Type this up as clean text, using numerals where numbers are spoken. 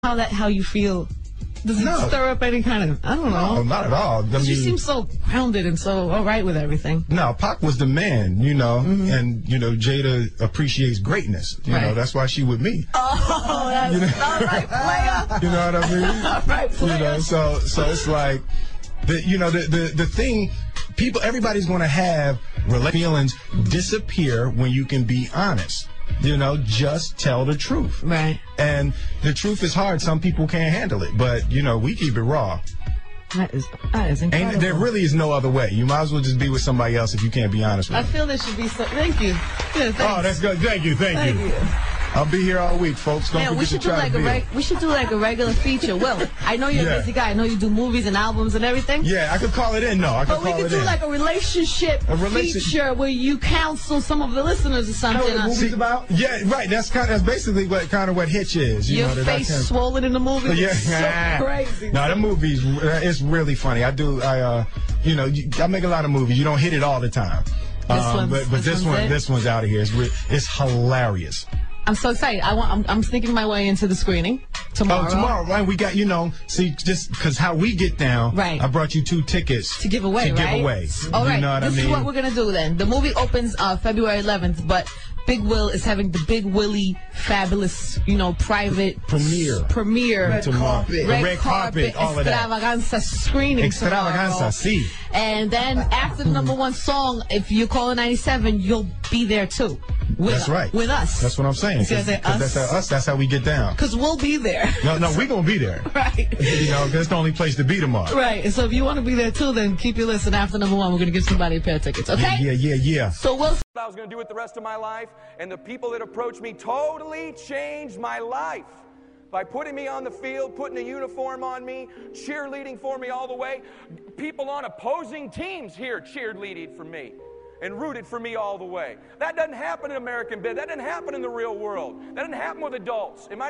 how you feel? Does it stir up any kind of, I don't know. No, not at all. You seem so grounded and so all right with everything. No, Pac was the man, and, Jada appreciates greatness. You know, that's why she with me. Oh, that's all right, player. You know what I mean? All right, player. So it's like, the thing, everybody's going to have feelings disappear when you can be honest. Just tell the truth. Right. And the truth is hard. Some people can't handle it, but, we keep it raw. That is incredible. And there really is no other way. You might as well just be with somebody else if you can't be honest with them. I feel there should be so. Thank you. Yeah, oh, that's good. Thank you. Thank you. I'll be here all week, folks. Don't forget to try to be. We should do like a regular feature. Will, I know you're a busy guy. I know you do movies and albums and everything. Yeah, I could call it in. No, I could call it in. But we could do like a relationship feature where you counsel some of the listeners or something. Know what the movie's about? Yeah, right. That's basically what Hitch is. Your face swollen in the movie. Yeah, so crazy. No, the movie's it's really funny. I make a lot of movies. You don't hit it all the time. But this one's out of here. It's hilarious. I'm so excited. I'm sneaking my way into the screening tomorrow. Oh, tomorrow, right? We got, just because how we get down, right. I brought you 2 tickets. To give away, All right. You know what I mean? This is what we're going to do then. The movie opens February 11th, but Big Will is having the Big Willie fabulous, private premiere. Red carpet, all of that. Extravaganza screening. Extravaganza, sí. And then after the #1 song, if you call 97, you'll be there too. That's right. With us. That's what I'm saying. Because that's us. That's how we get down. Because we'll be there. No, we're going to be there. Right. That's the only place to be tomorrow. Right. And so if you want to be there too, then keep your listen. After #1, we're going to give somebody a pair of tickets. Okay? Yeah. So we'll. What I was going to do with the rest of my life, and the people that approached me totally changed my life. By putting me on the field, putting a uniform on me, cheerleading for me all the way. People on opposing teams here cheerleading for me and rooted for me all the way. That doesn't happen in American business. That doesn't happen in the real world. That doesn't happen with adults.